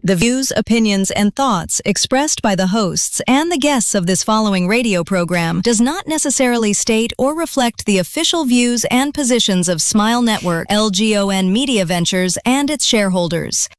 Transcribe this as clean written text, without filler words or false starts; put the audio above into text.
The views, opinions, and thoughts expressed by the hosts and the guests of this following radio program does not necessarily state or reflect the official views and positions of Smile Network, LGON Media Ventures, and its shareholders.